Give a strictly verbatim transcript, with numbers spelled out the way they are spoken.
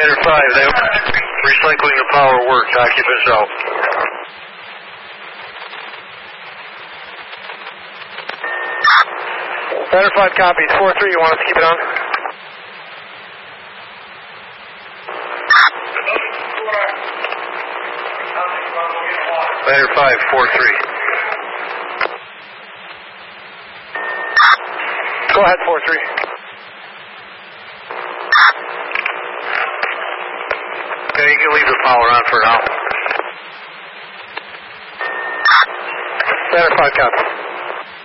Ladder five, they recycling the power worked, occupants out. Ladder five copies, four three, you want us to keep it on? Ladder five, four three. Go ahead, four three. Okay, you can leave the power on for now. Ladder five copies.